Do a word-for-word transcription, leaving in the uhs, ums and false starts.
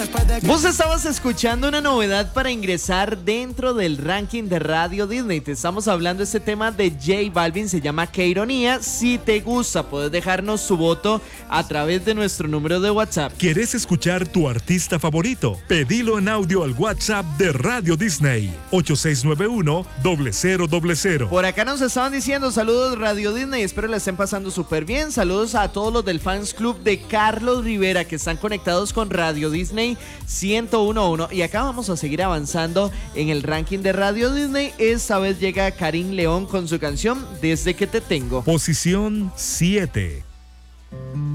Vos estabas escuchando una novedad para ingresar dentro del ranking de Radio Disney. Te estamos hablando de este tema de J Balvin, se llama Qué Ironía. Si te gusta, puedes dejarnos tu voto a través de nuestro número de WhatsApp. ¿Quieres escuchar tu artista favorito? Pedilo en audio al WhatsApp de Radio Disney, ocho seis nueve uno, cero cero cero cero. Por acá nos estaban diciendo saludos Radio Disney, espero la estén pasando súper bien. Saludos a todos los del Fans Club de Carlos Rivera que están conectados con Radio Disney ciento uno punto uno. Y acá vamos a seguir avanzando en el ranking de Radio Disney. Esta vez llega Karim León con su canción Desde que te tengo. Posición siete.